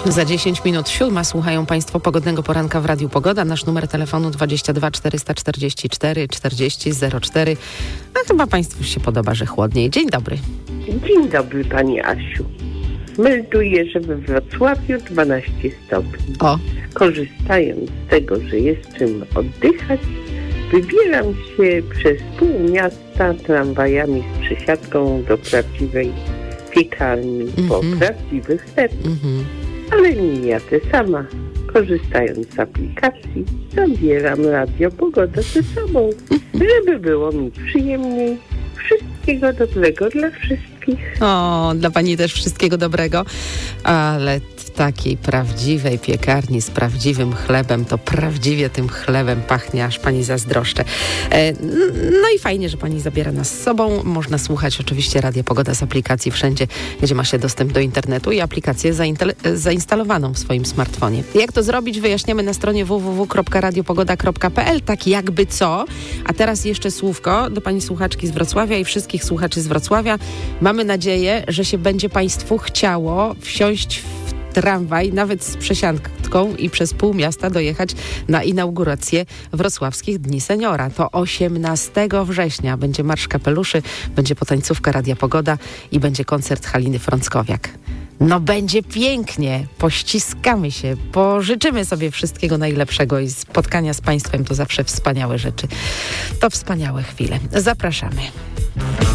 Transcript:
Za 10 minut 7 słuchają Państwo Pogodnego Poranka w Radiu Pogoda. Nasz numer telefonu 22 444 40 04. A chyba Państwu się podoba, że chłodniej. Dzień dobry. Dzień dobry, Pani Asiu. Melduję, że we Wrocławiu 12 stopni. O. Korzystając z tego, że jest czym oddychać, wybieram się przez pół miasta tramwajami z przesiadką do prawdziwej piekarni po prawdziwy chleb. Ale nie jadę sama. Korzystając z aplikacji, zabieram Radio Pogoda ze sobą, żeby było mi przyjemniej. Wszystkiego dobrego dla wszystkich. O, dla Pani też wszystkiego dobrego, ale w takiej prawdziwej piekarni z prawdziwym chlebem, to prawdziwie tym chlebem pachnie, aż Pani zazdroszczę. No i fajnie, że Pani zabiera nas z sobą. Można słuchać oczywiście Radia Pogoda z aplikacji wszędzie, gdzie ma się dostęp do internetu i aplikację zainstalowaną w swoim smartfonie. Jak to zrobić, wyjaśniamy na stronie www.radiopogoda.pl, tak jakby co. A teraz jeszcze słówko do Pani słuchaczki z Wrocławia i wszystkich słuchaczy z Wrocławia. Mamy nadzieję, że się będzie Państwu chciało wsiąść w tramwaj, nawet z przesiadką i przez pół miasta dojechać na inaugurację Wrocławskich Dni Seniora. To 18 września będzie Marsz Kapeluszy, będzie potańcówka Radia Pogoda i będzie koncert Haliny Frąckowiak. No będzie pięknie, pościskamy się, pożyczymy sobie wszystkiego najlepszego i spotkania z Państwem to zawsze wspaniałe rzeczy. To wspaniałe chwile. Zapraszamy.